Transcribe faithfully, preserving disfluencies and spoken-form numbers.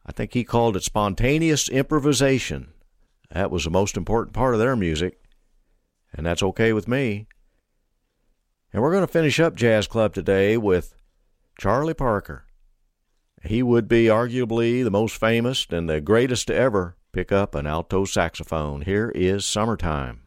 I think he called it spontaneous improvisation. That was the most important part of their music, and that's okay with me. And we're going to finish up Jazz Club today with Charlie Parker. He would be arguably the most famous and the greatest to ever pick up an alto saxophone. Here is Summertime.